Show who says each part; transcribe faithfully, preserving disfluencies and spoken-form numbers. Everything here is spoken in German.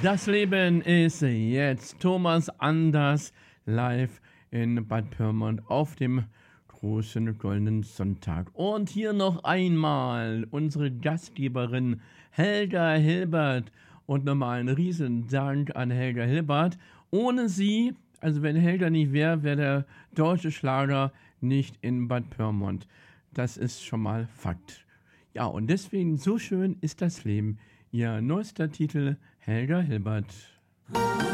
Speaker 1: Das Leben ist jetzt. Thomas Anders live in Bad Pyrmont auf dem großen goldenen Sonntag. Und hier noch einmal unsere Gastgeberin Helga Hilbert. Und nochmal einen riesen Dank an Helga Hilbert. Ohne sie, also wenn Helga nicht wäre, wäre der deutsche Schlager nicht in Bad Pyrmont. Das ist schon mal Fakt. Ja, und deswegen so schön ist das Leben. Ihr neuester Titel, Helga Hilbert.